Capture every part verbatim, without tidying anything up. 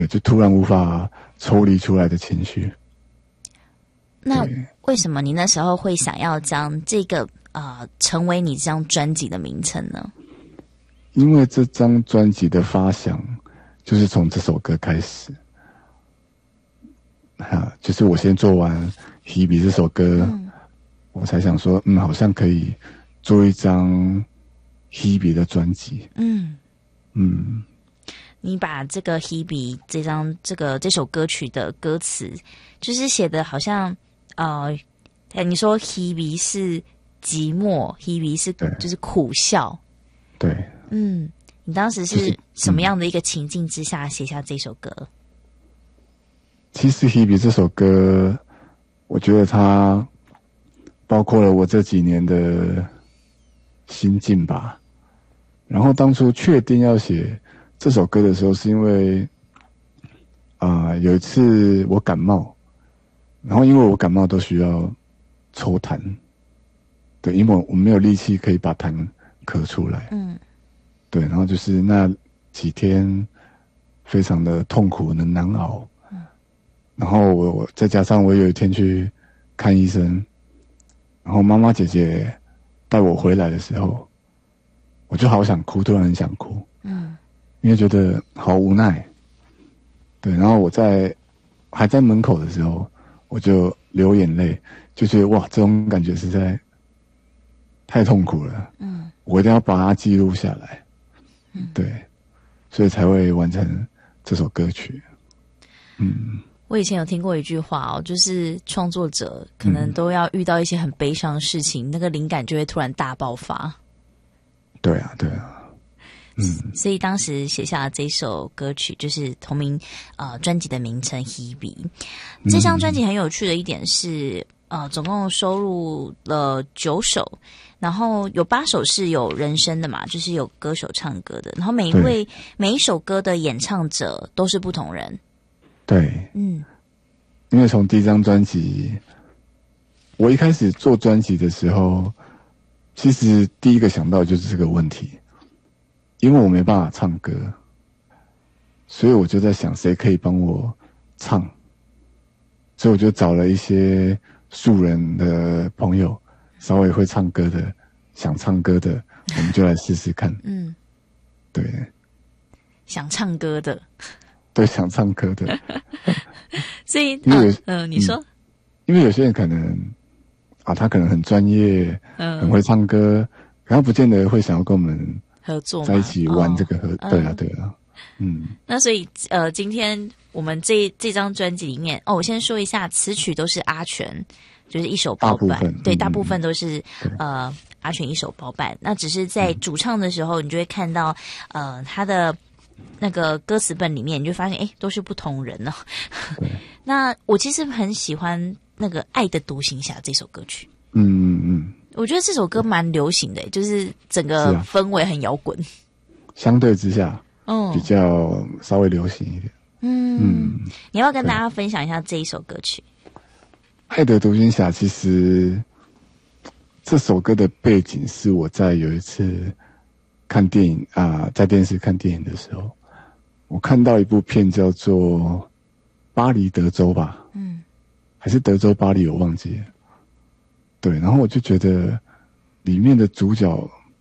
就突然无法抽离出来的情绪。 那为什么你那时候会想要将这个呃成为你这张专辑的名称呢？ 因为这张专辑的发想就是从这首歌开始，哈，就是我先做完《Hebe》这首歌，嗯，我才想说，嗯，好像可以做一张《Hebe》的专辑。嗯嗯， 你把这个《Hebe》这张这个这首歌曲的歌词，就是写的好像呃，你说 Hebe 是寂寞 ，Hebe 是就是苦笑， 对。 嗯，你当时是什么样的一个情境之下写下这首歌？嗯， 其实《Hebe》这首歌，我觉得它包括了我这几年的心境吧。然后当初确定要写这首歌的时候，是因为啊、呃、有一次我感冒，然后因为我感冒都需要抽痰，对，因为我没有力气可以把痰咳出来。嗯。对，然后就是那几天非常的痛苦的难熬，嗯，然后我我再加上我有一天去看医生，然后妈妈姐姐带我回来的时候，我就好想哭，突然很想哭，嗯，因为觉得好无奈，对，然后我在还在门口的时候，我就流眼泪，就觉得哇，这种感觉实在太痛苦了，嗯，我一定要把它记录下来。嗯，对，所以才会完成这首歌曲。嗯， 我以前有听过一句话哦，就是创作者可能都要遇到一些很悲伤的事情，嗯，那个灵感就会突然大爆发。 对啊，对啊， 嗯，所以当时写下了这首歌曲，就是同名呃专辑的名称《Hebe》。这张专辑很有趣的一点是，呃，总共收录了九首。然后有八首是有人声的嘛，就是有歌手唱歌的，然后每一位每一首歌的演唱者都是不同人。 对，嗯，因为从第一张专辑，我一开始做专辑的时候，其实第一个想到就是这个问题，因为我没办法唱歌，所以我就在想谁可以帮我唱，所以我就找了一些素人的朋友。稍微会唱歌的，想唱歌的，我们就来试试看。嗯，对， 想唱歌的， 对，想唱歌的。 所以，嗯、呃，你说、嗯， 因为有些人可能啊，他可能很专业，嗯，很会唱歌，可他不见得会想要跟我们合作在一起玩这个合。哦、对啊，对啊，嗯。 那所以，呃，今天我们这这张专辑里面，哦，我先说一下，词曲都是阿全。就是一手包办，对，大部分都是、嗯、呃阿全一手包办。那只是在主唱的时候，你就会看到呃他的那个歌词本里面，你就发现哎都是不同人呢、哦。那我其实很喜欢那个《爱的独行侠》这首歌曲。 嗯嗯嗯， 我觉得这首歌蛮流行的，就是整个氛围很摇滚。 相对之下，嗯，比较稍微流行一点。 嗯嗯，你要不要跟大家分享一下这一首歌曲？ 爱的独行侠，其实这首歌的背景是我在有一次看电影啊、呃，在电视看电影的时候，我看到一部片叫做《巴黎德州》吧，嗯，还是德州巴黎，我忘记了。对，然后我就觉得里面的主角，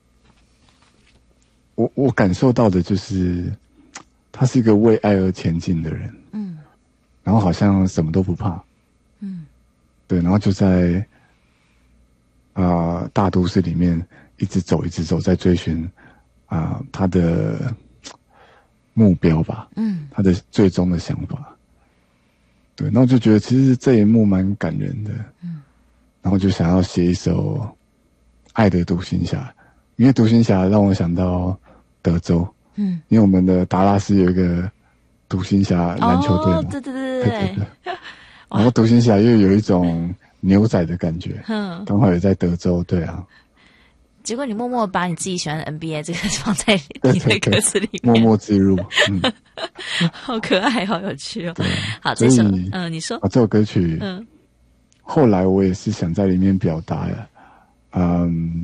我我感受到的就是他是一个为爱而前进的人，嗯，然后好像什么都不怕，嗯。对，然后就在啊、呃、大都市里面一直走，一直走，在追寻啊、呃、他的目标吧，嗯，他的最终的想法。对，然后就觉得其实这一幕蛮感人的，嗯，然后就想要写一首《爱的独行侠》，因为独行侠让我想到德州，嗯，因为我们的达拉斯有一个独行侠篮球队嘛， 哦，对对对对对对。然后独行侠又有一种牛仔的感觉，嗯，刚好也在德州，对啊。 结果你默默把你自己喜欢的 N B A 这个放在你的歌词里面， 默默植入，嗯， 好可爱，好有趣哦。好，这首，嗯，你说啊，这首歌曲，嗯，后来我也是想在里面表达呀，嗯，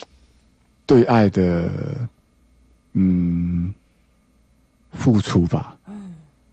对爱的，嗯，付出吧。